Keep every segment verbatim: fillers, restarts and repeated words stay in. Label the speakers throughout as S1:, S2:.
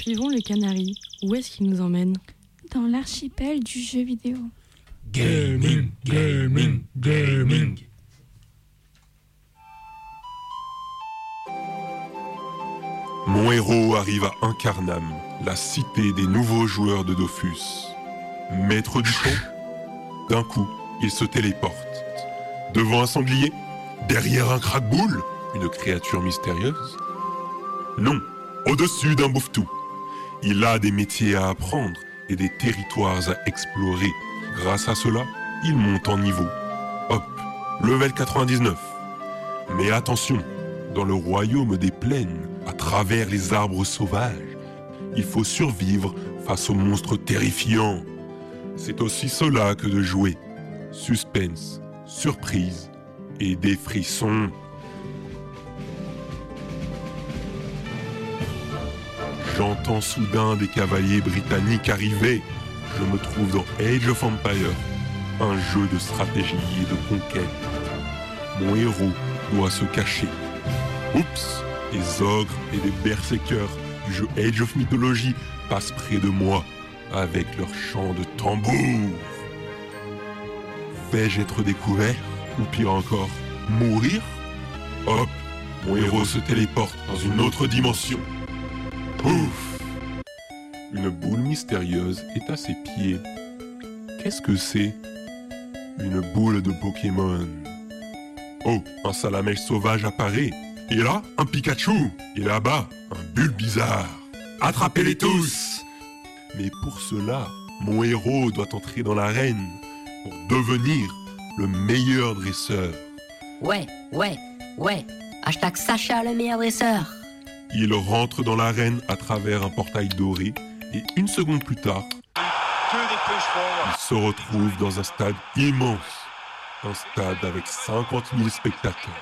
S1: Suivons les Canaries. Où est-ce qu'ils nous emmènent ?
S2: Dans l'archipel du jeu vidéo.
S3: Gaming, gaming, gaming.
S4: Mon héros arrive à Incarnam, la cité des nouveaux joueurs de Dofus. Maître du champ, d'un coup, il se téléporte. Devant un sanglier, derrière un craque-boule, une créature mystérieuse. Non, au-dessus d'un bouffetou. Il a des métiers à apprendre et des territoires à explorer. Grâce à cela, il monte en niveau. Hop, level quatre-vingt-dix-neuf. Mais attention, dans le royaume des plaines, à travers les arbres sauvages, il faut survivre face aux monstres terrifiants. C'est aussi cela que de jouer. Suspense, surprise et des frissons. J'entends soudain des cavaliers britanniques arriver. Je me trouve dans Age of Empires, un jeu de stratégie et de conquête. Mon héros doit se cacher. Oups, des ogres et des berserkers du jeu Age of Mythology passent près de moi avec leur chant de tambour. Vais-je être découvert ou pire encore, mourir ? Hop, mon héros se téléporte dans une autre dimension. Pouf ! Une boule mystérieuse est à ses pieds. Qu'est-ce que c'est ? Une boule de Pokémon. Oh, un Salamèche sauvage apparaît. Et là, un Pikachu. Et là-bas, un Bulbizarre. Attrapez-les tous ! Mais pour cela, mon héros doit entrer dans l'arène pour devenir le meilleur dresseur.
S5: Ouais, ouais, ouais. Hashtag Sacha le meilleur dresseur.
S4: Il rentre dans l'arène à travers un portail doré et une seconde plus tard, il se retrouve dans un stade immense. Un stade avec cinquante mille spectateurs.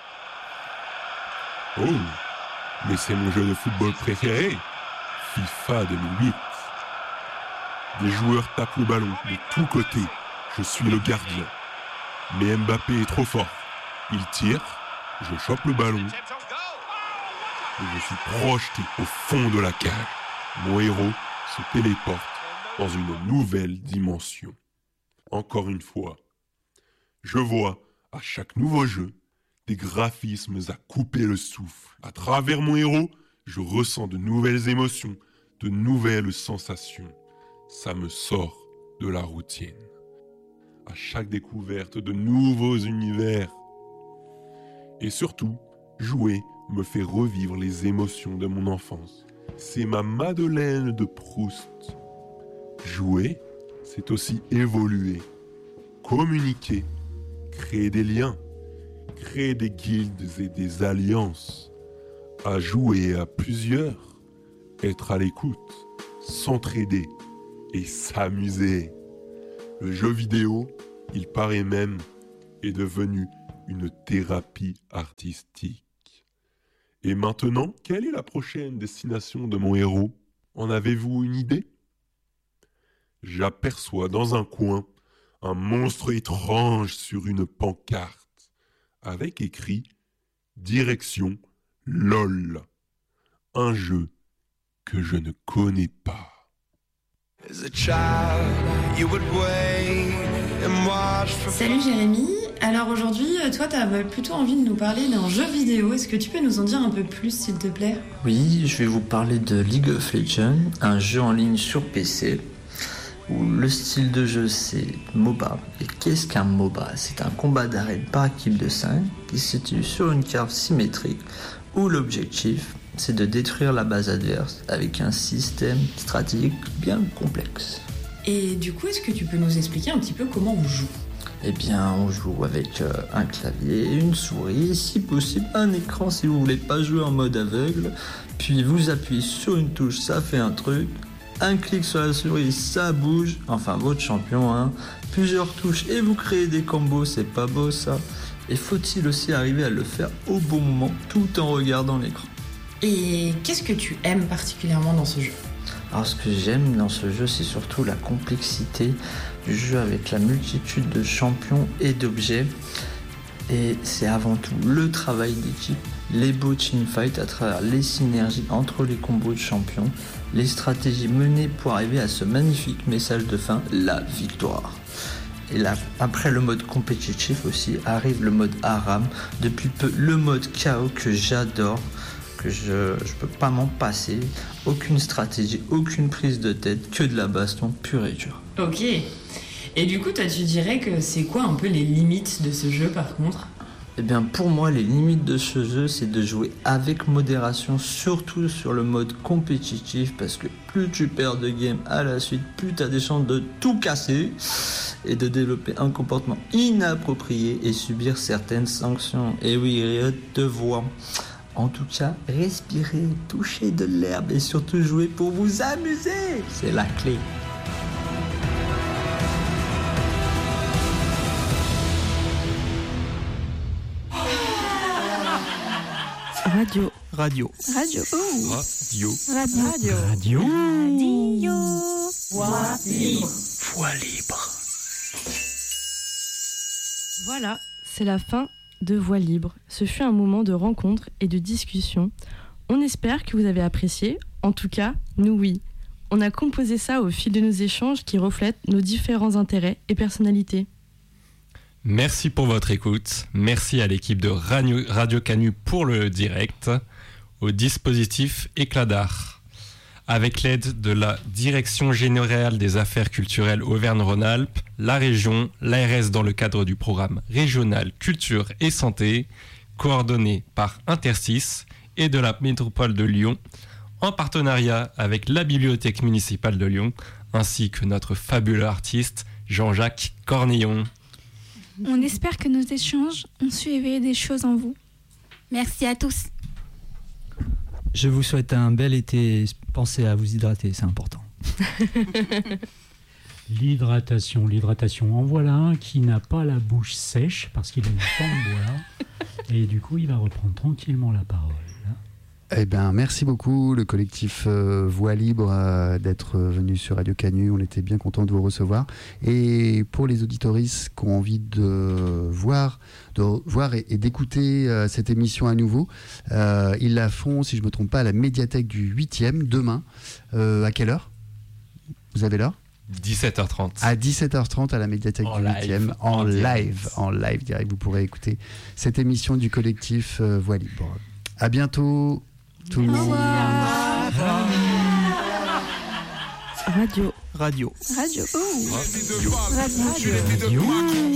S4: Oh, mais c'est mon jeu de football préféré, FIFA deux mille huit. Des joueurs tapent le ballon de tous côtés. Je suis le gardien. Mais Mbappé est trop fort. Il tire, je chope le ballon et je suis projeté au fond de la cage. Mon héros se téléporte dans une nouvelle dimension. Encore une fois, je vois à chaque nouveau jeu des graphismes à couper le souffle. À travers mon héros, je ressens de nouvelles émotions, de nouvelles sensations. Ça me sort de la routine. À chaque découverte de nouveaux univers. Et surtout, jouer me fait revivre les émotions de mon enfance. C'est ma Madeleine de Proust. Jouer, c'est aussi évoluer, communiquer, créer des liens, créer des guildes et des alliances, à jouer à plusieurs, être à l'écoute, s'entraider et s'amuser. Le jeu vidéo, il paraît même, est devenu une thérapie artistique. Et maintenant, quelle est la prochaine destination de mon héros ? En avez-vous une idée ? J'aperçois dans un coin un monstre étrange sur une pancarte, avec écrit « Direction LOL », un jeu que je ne connais pas.
S6: Salut Jérémy, alors aujourd'hui, toi tu as plutôt envie de nous parler d'un jeu vidéo, est-ce que tu peux nous en dire un peu plus s'il te plaît ?
S7: Oui, je vais vous parler de League of Legends, un jeu en ligne sur P C, où le style de jeu c'est MOBA. Et qu'est-ce qu'un MOBA ? C'est un combat d'arène par équipe de cinq qui se situe sur une carte symétrique, où l'objectif c'est de détruire la base adverse avec un système stratégique bien complexe.
S6: Et du coup, est-ce que tu peux nous expliquer un petit peu comment on joue ?
S7: Eh bien, on joue avec euh, un clavier, une souris, et si possible un écran si vous voulez pas jouer en mode aveugle. Puis vous appuyez sur une touche, ça fait un truc. Un clic sur la souris, ça bouge. Enfin, votre champion, hein. Plusieurs touches et vous créez des combos, c'est pas beau ça. Et faut-il aussi arriver à le faire au bon moment tout en regardant l'écran.
S6: Et qu'est-ce que tu aimes particulièrement dans ce jeu ?
S7: Alors ce que j'aime dans ce jeu, c'est surtout la complexité du jeu avec la multitude de champions et d'objets. Et c'est avant tout le travail d'équipe. les beaux teamfights à travers les synergies entre les combos de champions, les stratégies menées pour arriver à ce magnifique message de fin, la victoire. Et là, après le mode compétitif aussi, arrive le mode Aram, depuis peu le mode K O que j'adore, que je ne peux pas m'en passer. Aucune stratégie, aucune prise de tête, que de la baston pure et dure.
S6: Ok. Et du coup, toi, tu dirais que c'est quoi un peu les limites de ce jeu par contre ?
S7: Eh bien, pour moi, les limites de ce jeu, c'est de jouer avec modération, surtout sur le mode compétitif, parce que plus tu perds de game à la suite, plus tu as des chances de tout casser et de développer un comportement inapproprié et subir certaines sanctions. Et oui, Riot te voit. En tout cas, respirez, touchez de l'herbe et surtout jouez pour vous amuser. C'est la clé.
S1: Radio.
S3: Radio.
S2: Radio.
S4: Radio.
S2: Radio.
S1: Radio.
S3: Radio.
S2: Radio.
S3: Voix libre. Voix libre.
S1: Voilà, c'est la fin de Voix libre. Ce fut un moment de rencontre et de discussion. On espère que vous avez apprécié. En tout cas, nous oui. On a composé ça au fil de nos échanges qui reflètent nos différents intérêts et personnalités.
S8: Merci pour votre écoute. Merci à l'équipe de Radio, Radio Canu pour le direct, au dispositif Éclat d'Art. Avec l'aide de la Direction Générale des Affaires Culturelles Auvergne-Rhône-Alpes, la région, l'A R S dans le cadre du programme régional Culture et Santé, coordonné par Intercis et de la métropole de Lyon, en partenariat avec la Bibliothèque municipale de Lyon, ainsi que notre fabuleux artiste Jean-Jacques Cornillon.
S2: On espère que nos échanges ont su éveiller des choses en vous.
S5: Merci à tous.
S9: Je vous souhaite un bel été. Pensez à vous hydrater, c'est important.
S10: L'hydratation, l'hydratation. En voilà un qui n'a pas la bouche sèche parce qu'il a une faim de boire. Et du coup, il va reprendre tranquillement la parole.
S11: Eh bien, merci beaucoup, le collectif euh, Voix Libre, euh, d'être venu sur Radio Canu. On était bien contents de vous recevoir. Et pour les auditoristes qui ont envie de voir, de voir et, et d'écouter euh, cette émission à nouveau, euh, ils la font, si je ne me trompe pas, à la médiathèque du huitième, demain. Euh, à quelle heure ? Vous avez l'heure ?
S8: dix-sept heures trente.
S11: À dix-sept heures trente à la médiathèque
S8: en
S11: du
S8: live,
S11: huitième, en,
S8: en
S11: live,
S8: direct.
S11: en live direct. Vous pourrez écouter cette émission du collectif euh, Voix Libre. À bientôt. Tout le monde.
S1: Radio.
S3: Radio.
S2: Radio.
S3: Radio.
S2: Radio.
S3: Radio.